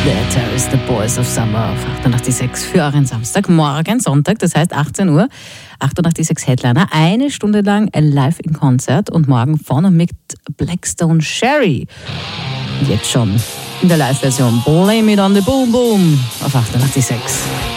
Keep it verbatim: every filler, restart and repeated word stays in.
The Terrorist, The Boys of Summer auf achtundachtzig Komma sechs für euren Samstagmorgen, Sonntag, das heißt achtzehn Uhr, achtundachtzig Komma sechs Headliner, eine Stunde lang live in Konzert und morgen von und mit Blackstone Sherry. Jetzt schon in der Live-Version Blame It on the Boom Boom auf achtundachtzig Komma sechs.